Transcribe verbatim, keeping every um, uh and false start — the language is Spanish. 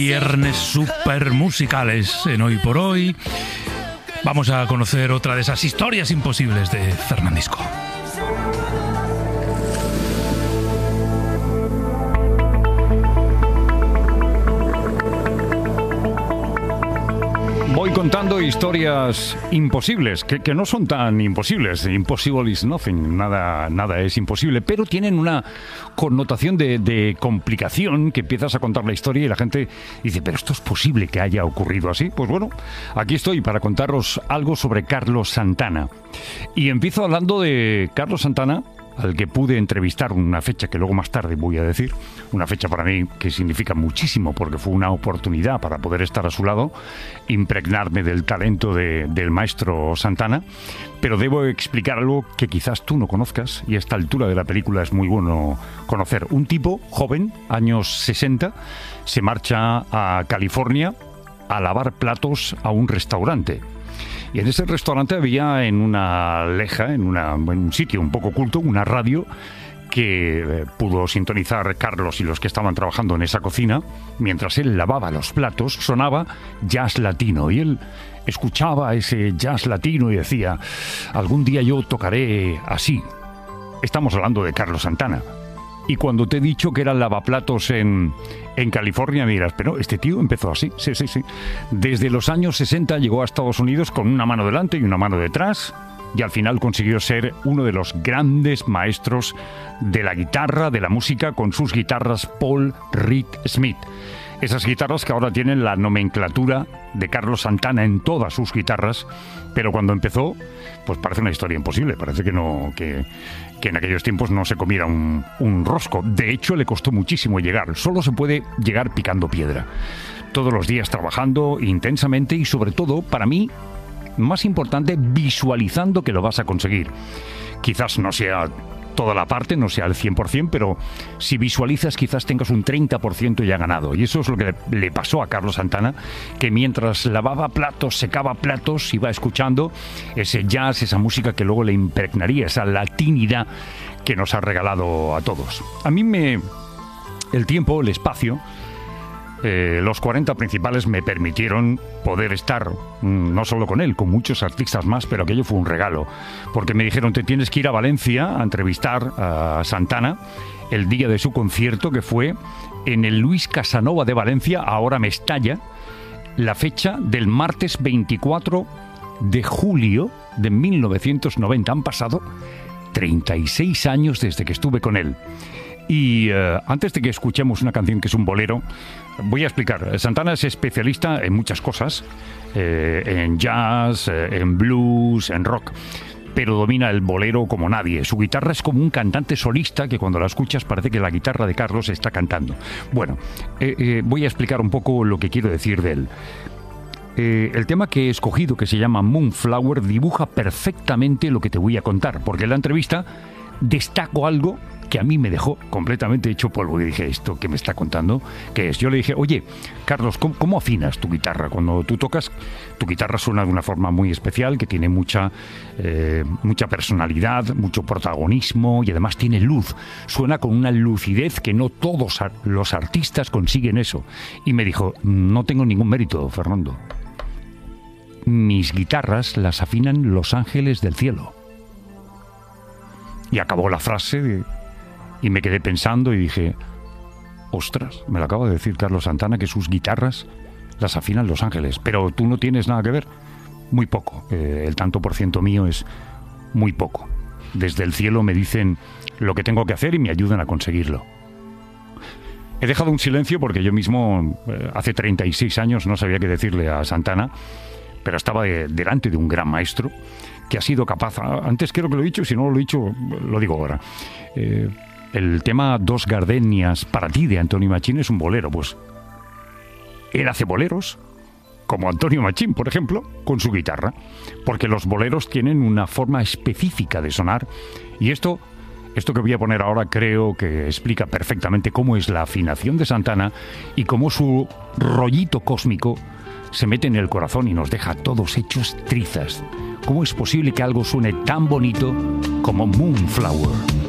viernes super musicales en Hoy por Hoy. Vamos a conocer otra de esas historias imposibles de Fernandisco. Voy contando historias imposibles, que, que no son tan imposibles. Impossible is nothing, nada, nada es imposible, pero tienen una connotación de, de complicación, que empiezas a contar la historia y la gente dice, ¿pero esto es posible que haya ocurrido así? Pues bueno, aquí estoy para contaros algo sobre Carlos Santana. Y empiezo hablando de Carlos Santana, al que pude entrevistar una fecha que luego más tarde voy a decir, una fecha para mí que significa muchísimo porque fue una oportunidad para poder estar a su lado, impregnarme del talento de, del maestro Santana, pero debo explicar algo que quizás tú no conozcas y a esta altura de la película es muy bueno conocer. Un tipo joven, años sesenta, se marcha a California a lavar platos a un restaurante. Y en ese restaurante había en una leja, en, una, en un sitio un poco oculto, una radio que eh, pudo sintonizar Carlos y los que estaban trabajando en esa cocina. Mientras él lavaba los platos, sonaba jazz latino. Y él escuchaba ese jazz latino y decía, algún día yo tocaré así. Estamos hablando de Carlos Santana. Y cuando te he dicho que era lavaplatos en, en California, me dirás, pero este tío empezó así. Sí, sí, sí. Desde los años sesenta llegó a Estados Unidos con una mano delante y una mano detrás, y al final consiguió ser uno de los grandes maestros de la guitarra, de la música, con sus guitarras Paul Reed Smith. Esas guitarras que ahora tienen la nomenclatura de Carlos Santana en todas sus guitarras, pero cuando empezó, pues parece una historia imposible, parece que no, que, que en aquellos tiempos no se comiera un, un rosco. De hecho, le costó muchísimo llegar, solo se puede llegar picando piedra. Todos los días trabajando intensamente y sobre todo, para mí, más importante, visualizando que lo vas a conseguir. Quizás no sea toda la parte, no sea al cien por ciento, pero si visualizas quizás tengas un treinta por ciento ya ganado. Y eso es lo que le pasó a Carlos Santana, que mientras lavaba platos, secaba platos, iba escuchando ese jazz, esa música que luego le impregnaría, esa latinidad que nos ha regalado a todos. A mí me... el tiempo, el espacio... Eh, los cuarenta principales me permitieron poder estar mmm, no solo con él, con muchos artistas más, pero aquello fue un regalo, porque me dijeron, te tienes que ir a Valencia a entrevistar a Santana el día de su concierto, que fue en el Luis Casanova de Valencia, ahora Mestalla, la fecha del martes veinticuatro de julio de mil novecientos noventa. Han pasado treinta y seis años desde que estuve con él. Y uh, antes de que escuchemos una canción que es un bolero, voy a explicar. Santana es especialista en muchas cosas, eh, en jazz, eh, en blues, en rock, pero domina el bolero como nadie. Su guitarra es como un cantante solista que cuando la escuchas parece que la guitarra de Carlos está cantando. Bueno, eh, eh, voy a explicar un poco lo que quiero decir de él. Eh, el tema que he escogido, que se llama Moonflower, dibuja perfectamente lo que te voy a contar, porque en la entrevista destaco algo que a mí me dejó completamente hecho polvo. Y dije, ¿esto qué me está contando? ¿Qué es? Yo le dije, oye, Carlos, ¿cómo, cómo afinas tu guitarra? Cuando tú tocas, tu guitarra suena de una forma muy especial, que tiene mucha, eh, mucha personalidad, mucho protagonismo y además tiene luz. Suena con una lucidez que no todos los artistas consiguen eso. Y me dijo, no tengo ningún mérito, Fernando. Mis guitarras las afinan los ángeles del cielo. Y acabó la frase de... y me quedé pensando y dije, ostras, me lo acaba de decir Carlos Santana, que sus guitarras las afinan los ángeles, pero tú no tienes nada que ver. Muy poco, eh, el tanto por ciento mío es muy poco. Desde el cielo me dicen lo que tengo que hacer y me ayudan a conseguirlo. He dejado un silencio porque yo mismo eh, hace treinta y seis años no sabía qué decirle a Santana, pero estaba de, delante de un gran maestro que ha sido capaz, antes creo que lo he dicho, si no lo he dicho, lo digo ahora. Eh, el tema Dos gardenias para ti de Antonio Machín es un bolero, pues él hace boleros, como Antonio Machín, por ejemplo, con su guitarra, porque los boleros tienen una forma específica de sonar, y esto, esto que voy a poner ahora creo que explica perfectamente cómo es la afinación de Santana y cómo su rollito cósmico se mete en el corazón y nos deja a todos hechos trizas. ¿Cómo es posible que algo suene tan bonito como Moonflower?